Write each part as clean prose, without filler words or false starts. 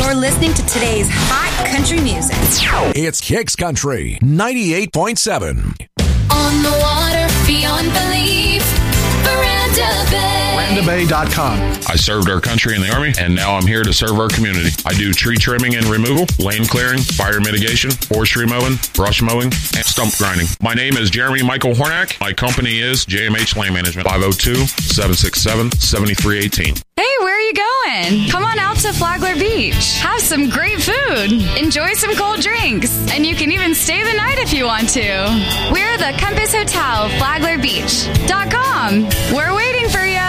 You're listening to today's hot country music. It's Kicks Country 98.7. On the water, beyond belief, Veranda Bay. VerandaBay.com. I served our country in the Army, and now I'm here to serve our community. I do tree trimming and removal, lane clearing, fire mitigation, forestry mowing, brush mowing, and stump grinding. My name is Jeremy Michael Hornack. My company is JMH Land Management, 502-767-7318. Hey, where are you going? Come on out to Flagler Beach. Have some great food. Enjoy some cold drinks. And you can even stay the night if you want to. We're the Compass Hotel, FlaglerBeach.com. We're waiting for you.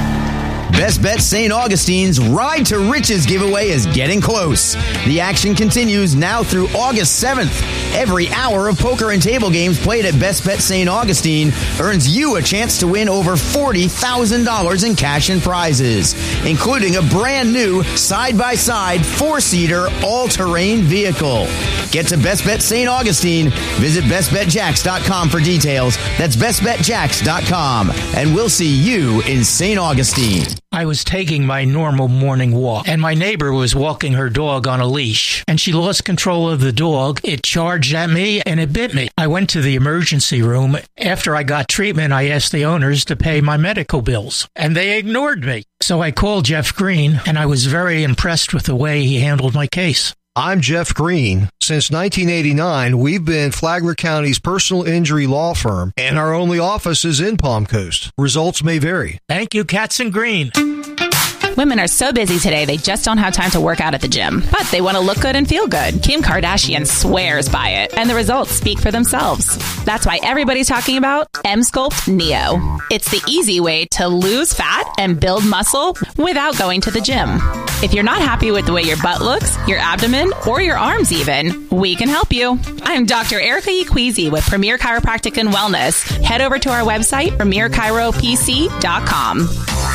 Best Bet St. Augustine's Ride to Riches giveaway is getting close. The action continues now through August 7th. Every hour of poker and table games played at Best Bet St. Augustine earns you a chance to win over $40,000 in cash and prizes, including a brand new side-by-side 4-seater all-terrain vehicle. Get to Best Bet St. Augustine. Visit bestbetjacks.com for details. That's bestbetjacks.com. And we'll see you in St. Augustine. I was taking my normal morning walk, and my neighbor was walking her dog on a leash, and she lost control of the dog. It charged at me, and it bit me. I went to the emergency room. After I got treatment, I asked the owners to pay my medical bills, and they ignored me. So I called Jeff Green, and I was very impressed with the way he handled my case. I'm Jeff Green. Since 1989, we've been Flagler County's personal injury law firm, and our only office is in Palm Coast. Results may vary. Thank you, Katzen Green. Women are so busy today, they just don't have time to work out at the gym. But they want to look good and feel good. Kim Kardashian swears by it, and the results speak for themselves. That's why everybody's talking about Emsculpt Neo. It's the easy way to lose fat and build muscle without going to the gym. If you're not happy with the way your butt looks, your abdomen, or your arms even, we can help you. I'm Dr. Erica Equeezy with Premier Chiropractic and Wellness. Head over to our website, premierchiropc.com.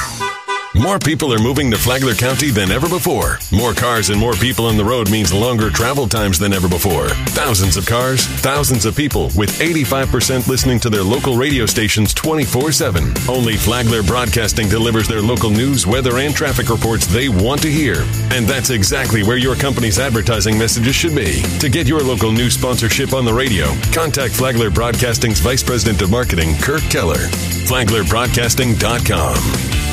More people are moving to Flagler County than ever before. More cars and more people on the road means longer travel times than ever before. Thousands of cars, thousands of people, with 85% listening to their local radio stations 24/7. Only Flagler Broadcasting delivers their local news, weather, and traffic reports they want to hear. And that's exactly where your company's advertising messages should be. To get your local news sponsorship on the radio, contact Flagler Broadcasting's Vice President of Marketing, Kirk Keller. FlaglerBroadcasting.com.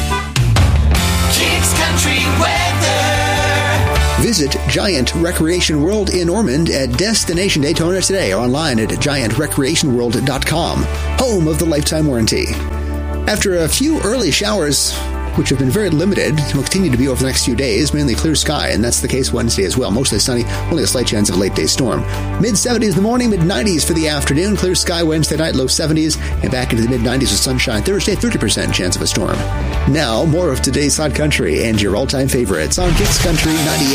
Kicks Country weather. Visit Giant Recreation World in Ormond at Destination Daytona today or online at giantrecreationworld.com, home of the lifetime warranty. After a few early showers, which have been very limited, will continue to be over the next few days, mainly clear sky, and that's the case Wednesday as well. Mostly sunny, only a slight chance of a late-day storm. Mid-70s in the morning, mid-90s for the afternoon. Clear sky Wednesday night, low 70s, and back into the mid-90s with sunshine. Thursday, 30% chance of a storm. Now, more of today's Hot Country and your all-time favorites on Kicks Country 98.